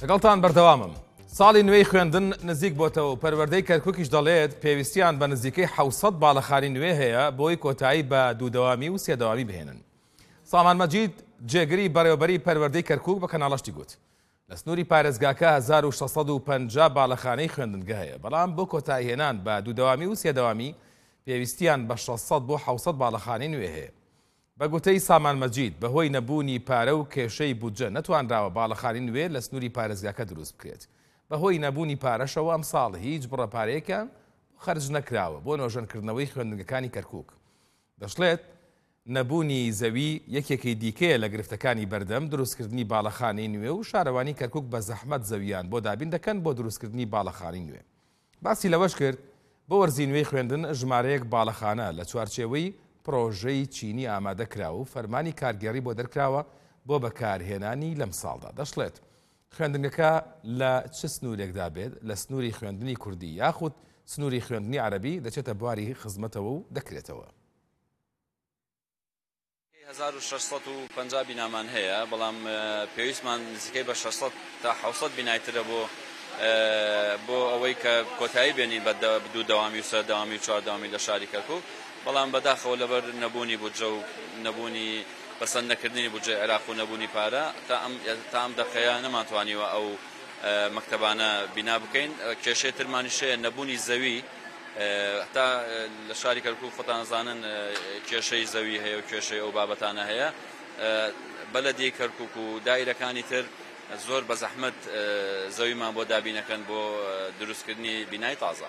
لەگەڵتان بەردەوامم. ساڵی نوێی خوێندن نزیک بۆتەوە و پەروەردەی کەرکووکیش دەڵێت پێویستیان بە نزیکەی 700 باڵەخانی نوێ هەیە بۆی کۆتایی بە دوودەوامی و سێدەوامی بهێنن. سامان مەجید جێگری بەڕێوەبەری پەروەردەی کەرکووک بە کەناڵەشتی گوت. لە سنووری پارێزگاکە 1650 باڵەخانەی خوێندنگە هەیە، بەڵام بۆ کۆتاییهێنان بە دوودەوامی و سێدەوامی پێویستیان بە 600 بۆ 700 باڵەخانەی نوێ هەیە. بە گوتەی سامان مەجید بەهۆی نەبوونی پارە و کێشەی بودجە نەتوانراوە باڵەخانی نوێ لە سنووری پارێزگاکە دروست بکرێت. بەهۆی نەبوونی پارەشەوە ئەم ساڵ هیچ بڕەپارەیەکیان خەرج نەکراوە بۆ نۆژەنکردنەوەی خوێندنگەکانی کەرکووک. دەشڵێت نەبوونی زەوی یەکێکی دیکەیە لە گرفتەکانی بەردەم دروستکردنی باڵەخانەی نوێ و شارەوانی کەرکووک بە زەحمەت زەویان بۆ دابین دەکەن بۆ دروستکردنی باڵەخانەی نوێ. باسی لەوەش کرد بۆ وەرزی نوێی خوێندن ژمارەیەک باڵەخانە لە چوارچێوەی پرۆژەی چینی ئامادە کراوە و فەرمانی کارگێڕی بۆ دەرکراوە بۆ بەکارهێنانی لەم ساڵدا. دەشڵێت خوێندنگەکە لە چ سنوورێکدا بێت، لە سنووری خوێندنی کوردی یاخود سنووری خوێندنی عەرەبی دەچێتە بواری خزمەتەوە و دەکرێتەوە. 1650 بینامان هەیە، بەڵام پێویستمان نزیکەی بە 600 تا 700 بینایترە بۆ ئەوەی کە کۆتایی بێنین بە دوودەوامی و سەردەوامی و چواردەوامی لە شاری کەرکووک، بەڵام بەداخەوە لەبەر نەبوونی بودجە و نەبوونی بەسەند نەکردنی بودجەی عێراق و نەبوونی پارە تا ئەم دەقەیە نەماتوانیوە ئەو مەکتەبانە بینا بکەین. کێشەی ترمانیشەیە نەبوونی زەوی، تا لە شاری کەرکووک خۆتان زانن کێشەی زەوی هەیە و کێشەی ئەو بابەتانە هەیە. بەلەدی کەرکووک و دایرەکانی تر زۆر بە زەحمەت زەویمان بۆ دابینەکەن بۆ دروستکردنی بینای تازە.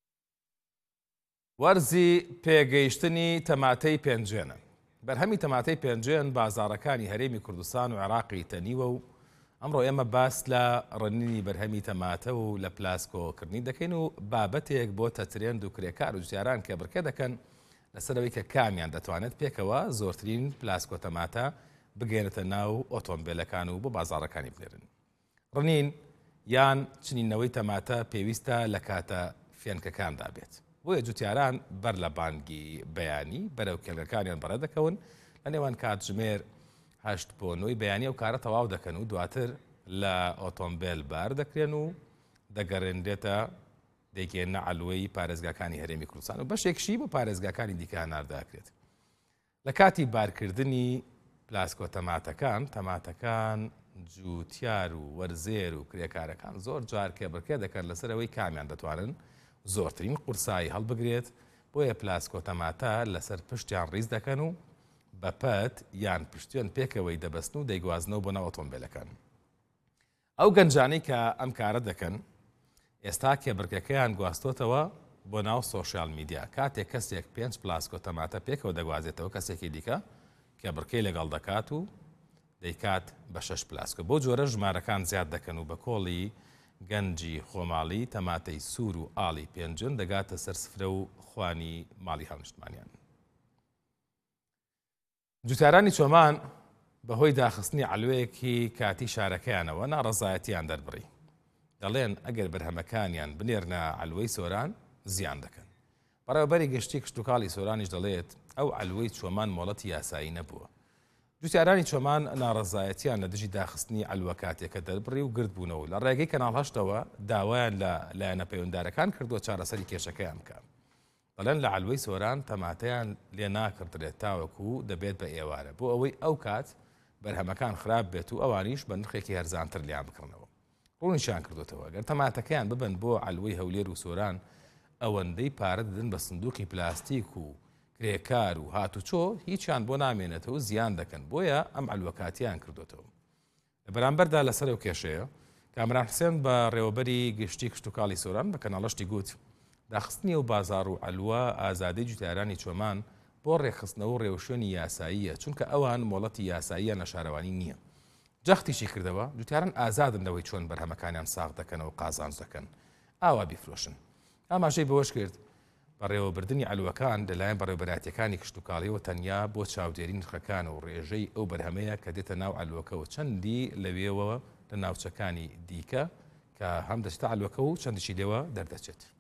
وەرزی پێگەیشتنی تەماتەی پێنجێنە. بەرهەمی تەماتەی پێنجێن بازاڕەکانی هەرێمی کوردستان و عێراقی تەنیوە و ئەمڕۆ ئێمە باس لە ڕنینی بەرهەمی تەماتە و لە پلاسکۆکردنی دەکەین و بابەتێک بۆ تەترێند و کرێکار و جیاران کە بڕکە دەکەن لەسەرەوەی کە کامیان دەتوانێت پێکەوە زۆرترین پلاسکۆ تەماتە بگەێنێتە ناو ئۆتۆمبیلەکان و بۆ بازاڕەکانی بنێرن. ڕنین یان چنینەوەی تەماتە پێویستە لە کاتە فێنکەکاندا بێت. بۆیە جوتیاران بەر لە بانگی بەیانی بەرەو کێلگەکانیان بەڕێ دەکەون، لە نێوان کاتژمێر 8:09 بەیانی ئەو کارە تەواو دەکەن و دواتر لە ئۆتۆمبیل بار دەکرێن و دەگەڕێنرێتە دەیگەێنە عەلوەی پارێزگاکانی هەرێمی کوردستان و بەشێکشی بۆ پارێزگاکانی دیکە هەناردەکرێت. لە کاتی بارکردنی پلاسکۆ تەماتەکان جوتیار و وەرزێر و کرێکارەکان زۆر جار کێبڕکێ دەکەن لەسەرەوەی کامیان دەتوانن زۆرترین قورسایی هەڵبگرێت، بۆیە پلاسکۆ تەماتە لەسەر پشتیان ڕیز دەکەن و بە پەت یان پشتیان پێکەوەی دەبەستن و دەیگوازنەوە بۆ ناو ئۆتۆمبیلەکان. ئەو گەنجانەی کە ئەم کارە دەکەن ئێستا کێبڕکەکەیان گواستۆتەوە بۆ ناو سۆشیال میدیا. کاتێک کەسێک 5 پلاسکۆ تەماتە پێکەوە دەگوازێتەوە کەسێکی دیکە کێبڕکەی لەگەڵ دەکات و دەیکات بە 6 پلاسکۆ. بۆ جۆرە ژمارەکان زیاد دەکەن و بە کۆڵی گەنجی خۆماڵی تەماتەی سوور و ئاڵی پێنجن دەگاتە سەر سفرە و خوانی ماڵی هەڵنیشتمانیان. جوتارانی چۆمان بەهۆی داخستنی عەلوەیەکی کاتی شارەکەیانەوە ناڕەزایەتیان دەربڕی. دەڵێن ئەگەر بەرهەمەکانیان بنێرنە عەلوەی سۆران زیان دەکەن. بەڕێوەبەری گەشتی کشتتوکاڵی سۆرانیش دەڵێت ئەو عەلوەی چۆمان مۆڵەتی یاسایی نەبووە. جوتیارانی چۆمان ناڕەزایەتیان لە دژی داخستنی عەلوە کاتێکە دەربڕی و گرت بوونەوە لە ڕێگەی کەناڵ 8ەوە داوایان لە لایەنە پەیوەنددارەکان کردووە چارەسەری کێشەکەیان بکە. دەڵێن لە عەلوەی سۆران تەماتەیان لێ ناکردرێت تاوەکو دەبێت بە ئێوارە بۆ ئەوەی ئەو کات بەرهەمەکان خراپ بێت و ئەوانیش بە نرخێکی هەرزانتر لیان بکڕنەوە. ڕوونیشان کردوتەوە گەر تەماتەکەیان ببن بۆ عەلوەی هەولێر و سۆران ئەوەندەی پارە دەدن بە سندوقی پلاستیک و کرێکار و هاتوچۆ هیچیان بۆ نامێنێتەوە و زیان دەکەن، بۆیە ئەم عەلوەکاتیان کردوتەوە. لە بەرامبەردا لەسەر ئەو کێشەیە کامران حوسێن بە ڕێوەبەری گشتی کشتتوکاڵی سۆران بە کەناڵەشتی گوت داخستنی و بازار و عەلوە ئازادەی جوتیارانی چۆمان بۆ ڕێخستنەوە و ڕێوشێنی یاساییە، چونکە ئەوان مۆڵەتی یاساییە نەشارەوانی نییە. جەختیشی کردەوە جوتیاران ئازادنەوەی چۆن بەرهەمەکانیان ساغ دەکەنەوە و قازانج دەکەن ئاوا بیفرۆشن. ئاماژەی بەوەش کرد بەڕێوەبردننی عەلوەکان لەلایەن بەڕێوەبەراتیەکانی کشتتوکاڵیەوە تەنیا بۆ چاودێری نرخەکان و ڕێژەی ئەو بەرهەمەیە کە دێتە ناو عەلوەکەەوە چەندی لەوێەوە لە ناوچەکانی دیکە کە هەم دەچێتە عەلوەکە و چەندیشی لێوە دەردەچێت.